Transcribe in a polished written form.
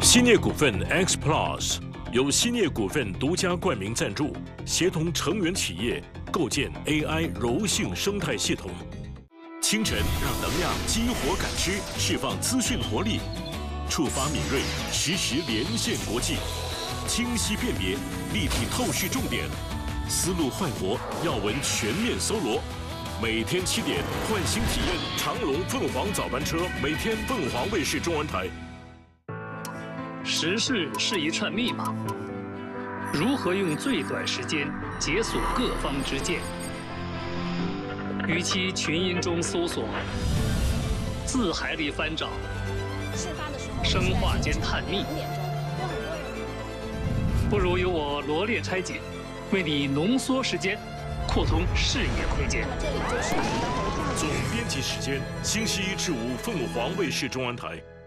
兴业股份 X Plus 由兴业股份独家冠名赞助，协同成员企业构建 AI 柔性生态系统。清晨让能量激活感知，释放资讯活力，触发敏锐，实时连线国际，清晰辨别，立体透视重点，思路焕活，要闻全面搜罗。每天7点，唤醒体验长荣凤凰早班车，每天凤凰卫视中文台。 时事是一串密码，如何用最短时间解锁各方之见？与其群音中搜索，字海里翻找，生化间探秘，不如由我罗列拆解，为你浓缩时间，扩通视野空间。 总编辑时间：星期1至5，凤凰卫视中文台。